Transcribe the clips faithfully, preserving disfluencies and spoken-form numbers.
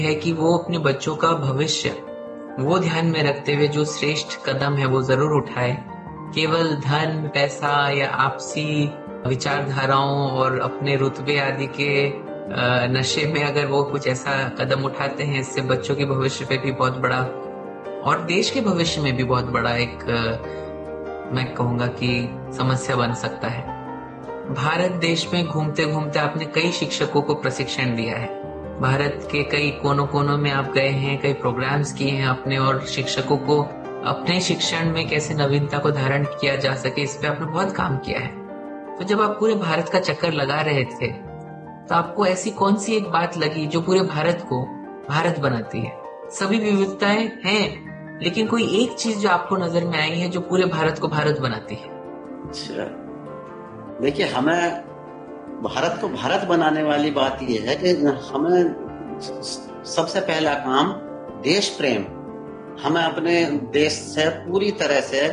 है कि वो अपने बच्चों का भविष्य वो ध्यान में रखते हुए जो श्रेष्ठ कदम है वो जरूर उठाए। केवल धन, पैसा या आपसी विचारधाराओं और अपने रुतबे आदि के अ, नशे में अगर वो कुछ ऐसा कदम उठाते हैं, इससे बच्चों के भविष्य पे भी बहुत बड़ा और देश के भविष्य में भी बहुत बड़ा एक अ, मैं कहूंगा कि समस्या बन सकता है। भारत देश में घूमते घूमते आपने कई शिक्षकों को प्रशिक्षण दिया है। भारत के कई कोनों कोनों में आप गए हैं, कई प्रोग्राम्स किए हैं अपने, और शिक्षकों को अपने शिक्षण में कैसे नवीनता को धारण किया जा सके इस पे आपने बहुत काम किया है। तो जब आप पूरे भारत का चक्कर लगा रहे थे तो आपको ऐसी कौन सी एक बात लगी जो पूरे भारत को भारत बनाती है? सभी विविधताएं हैं, लेकिन कोई एक चीज जो आपको नजर में आई है जो पूरे भारत को भारत बनाती है? अच्छा, देखिए, हमें भारत को भारत बनाने वाली बात यह है कि हमें सबसे पहला काम देश प्रेम, हमें अपने देश से पूरी तरह से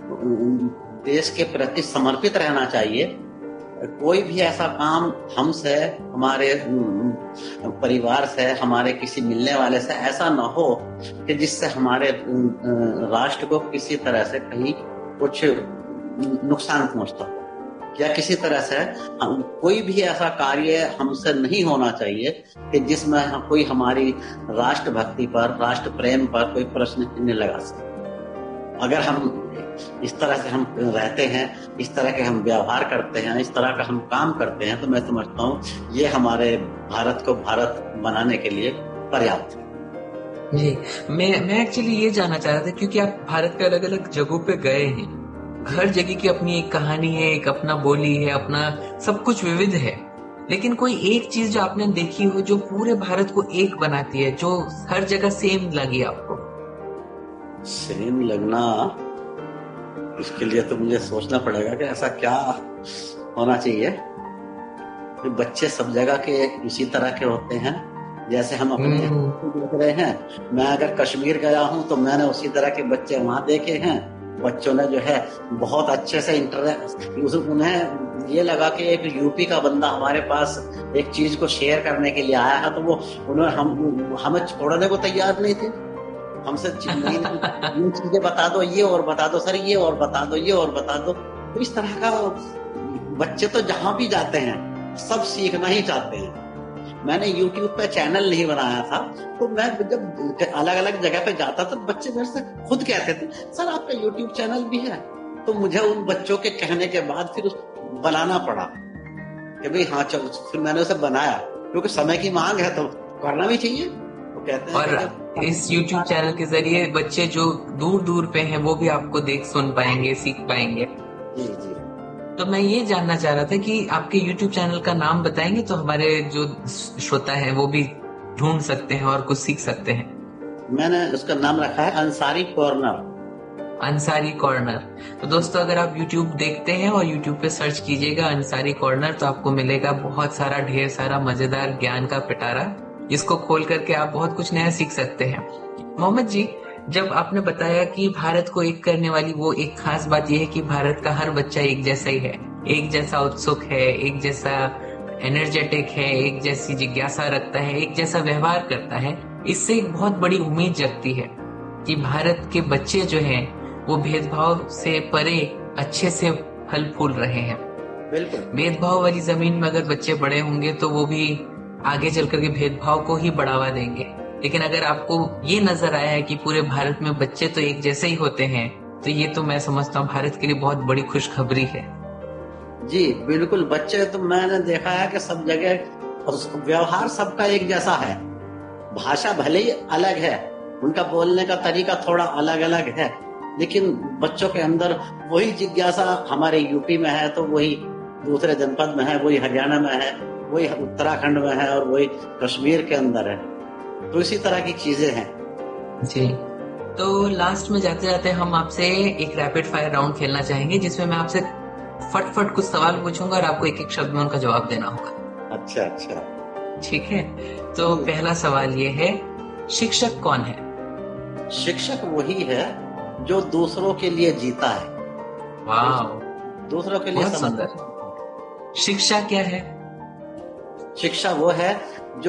देश के प्रति समर्पित रहना चाहिए। कोई भी ऐसा काम हमसे, हमारे परिवार से, हमारे किसी मिलने वाले से ऐसा ना हो कि जिससे हमारे राष्ट्र को किसी तरह से कहीं कुछ नुकसान पहुंचता हो, या किसी तरह से हम, कोई भी ऐसा कार्य हमसे नहीं होना चाहिए कि जिसमें कोई हमारी राष्ट्र भक्ति पर, राष्ट्र प्रेम पर कोई प्रश्न चिन्ह लगा सके। अगर हम इस तरह से हम रहते हैं, इस तरह के हम व्यवहार करते हैं, इस तरह का हम काम करते हैं, तो मैं समझता हूँ ये हमारे भारत को भारत बनाने के लिए पर्याप्त है। जी, मैं मैं एक्चुअली ये जानना चाह रहा था, क्योंकि आप भारत के अलग अलग जगहों पे गए हैं, हर जगह की अपनी एक कहानी है, एक अपना बोली है, अपना सब कुछ विविध है, लेकिन कोई एक चीज जो आपने देखी हो जो पूरे भारत को एक बनाती है, जो हर जगह सेम लगी आपको? सेम लगना, इसके लिए तो मुझे सोचना पड़ेगा कि ऐसा क्या होना चाहिए। तो बच्चे सब जगह के इसी तरह के होते हैं जैसे हम अपने देख रहे हैं। मैं अगर कश्मीर गया हूँ तो मैंने उसी तरह के बच्चे वहां देखे हैं। बच्चों ने जो है बहुत अच्छे से इंटर उन्हें ये लगा कि एक यूपी का बंदा हमारे पास एक चीज को शेयर करने के लिए आया है, तो वो उन्होंने हम हमें छोड़ने को तैयार नहीं थे। हमसे ये चीजें बता दो, ये और बता दो सर, ये और बता दो, ये और बता दो। तो इस तरह का बच्चे तो जहां भी जाते हैं सब सीखना ही चाहते हैं। मैंने यूट्यूब पे चैनल नहीं बनाया था, तो मैं जब अलग अलग जगह पे जाता था, बच्चे मेरे से खुद कहते थे सर आपका यूट्यूब चैनल भी है। तो मुझे उन बच्चों के कहने के बाद फिर बनाना पड़ा कि भाई हाँ चलो, फिर मैंने उसे बनाया, क्योंकि समय की मांग है तो करना भी चाहिए। तो कहते हैं और इस यूट्यूब चैनल के जरिए बच्चे जो दूर दूर पे हैं वो भी आपको देख सुन पाएंगे, सीख पाएंगे। जी जी। तो मैं ये जानना चाह रहा था कि आपके यूट्यूब चैनल का नाम बताएंगे तो हमारे जो श्रोता है वो भी ढूंढ सकते हैं और कुछ सीख सकते हैं। मैंने उसका नाम रखा है अंसारी कॉर्नर। अंसारी कॉर्नर। तो दोस्तों, अगर आप यूट्यूब देखते हैं और यूट्यूब पे सर्च कीजिएगा अंसारी कॉर्नर, तो आपको मिलेगा बहुत सारा, ढेर सारा मजेदार ज्ञान का पिटारा, जिसको खोल करके आप बहुत कुछ नया सीख सकते हैं। मोहम्मद जी, जब आपने बताया कि भारत को एक करने वाली वो एक खास बात यह है कि भारत का हर बच्चा एक जैसा ही है, एक जैसा उत्सुक है, एक जैसा एनर्जेटिक है, एक जैसी जिज्ञासा रखता है, एक जैसा व्यवहार करता है, इससे एक बहुत बड़ी उम्मीद जगती है कि भारत के बच्चे जो हैं वो भेदभाव से परे अच्छे से फल फूल रहे हैं। बिल्कुल। भेदभाव वाली जमीन में अगर बच्चे बड़े होंगे तो वो भी आगे चल करके भेदभाव को ही बढ़ावा देंगे। लेकिन अगर आपको ये नजर आया है कि पूरे भारत में बच्चे तो एक जैसे ही होते हैं, तो ये तो मैं समझता हूँ भारत के लिए बहुत बड़ी खुशखबरी है। जी बिल्कुल। बच्चे तो मैंने देखा है कि सब जगह व्यवहार सबका एक जैसा है। भाषा भले ही अलग है, उनका बोलने का तरीका थोड़ा अलग अलग है, लेकिन बच्चों के अंदर वही जिज्ञासा हमारे यूपी में है तो वही दूसरे जनपद में है, वही हरियाणा में है, वही उत्तराखंड में है और वही कश्मीर के अंदर है। तो इसी तरह की चीजें हैं। जी, तो लास्ट में जाते जाते हम आपसे एक रैपिड फायर राउंड खेलना चाहेंगे, जिसमें मैं आपसे फटफट कुछ सवाल पूछूंगा और आपको एक एक शब्द में उनका जवाब देना होगा। अच्छा अच्छा, ठीक है। तो पहला सवाल ये है, शिक्षक कौन है? शिक्षक वही है जो दूसरों के लिए जीता है। वाह, दूसरों के लिए बहुत सुंदर। शिक्षा क्या है? शिक्षा वो है